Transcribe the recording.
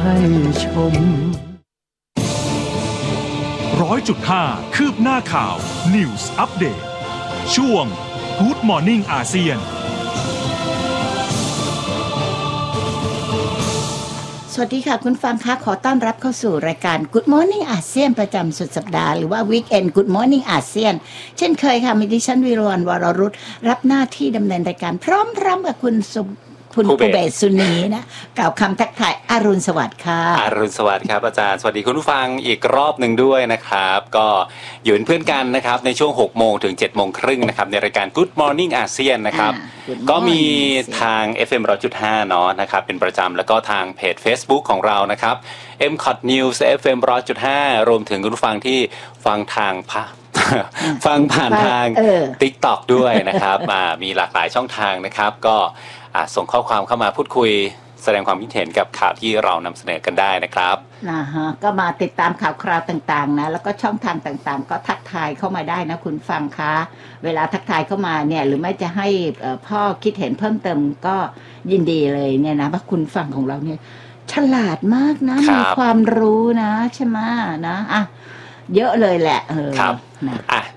ให้ชม 100.5 คืบหน้าข่าว News Update ช่วง Good Morning อาเซียนสวัสดีค่ะคุณฟังคะขอต้อนรับเข้าสู่รายการ Good Morning อาเซียนประจำสุดสัปดาห์หรือว่า Weekend Good Morning อาเซียนเช่นเคยค่ะมีดิฉันวิรวรรณวรรุตรับหน้าที่ดำเนินรายการพร้อมกับคุณภูเบศสุนีนะกล่าวคำทักทายอรุณสวัสดิ์ค่ะอรุณสวัสดิ์ครับอาจารย์สวัสดีคุณผู้ฟังอีกรอบหนึ่งด้วยนะครับก็อยู่เป็นเพื่อนกันนะครับในช่วง6โมงถึง7โมงครึ่งนะครับในรายการ Good Morning อาเซียนนะครับก็มีทาง FM 100.5 เนาะนะครับเป็นประจำแล้วก็ทางเพจ Facebook ของเรานะครับ MCOT News FM 100.5 รวมถึงคุณผู้ฟังที่ฟังทางฟังผ่านทาง TikTok ด้วยนะครับมีหลากหลายช่องทางนะครับก็ส่งข้อความเข้ามาพูดคุยแสดงความคิดเห็นกับข่าวที่เรานำเสนอกันได้นะครับก็มาติดตามข่าวคราวต่างๆนะแล้วก็ช่องทางต่างๆก็ทักทายเข้ามาได้นะคุณฟังคะเวลาทักทายเข้ามาเนี่ยหรือไม่จะให้พ่อคิดเห็นเพิ่มเติมก็ยินดีเลยเนี่ยนะว่าคุณฟังของเราเนี่ยฉลาดมากนะมีความรู้นะใช่ไหมนะเยอะเลยแหละครับ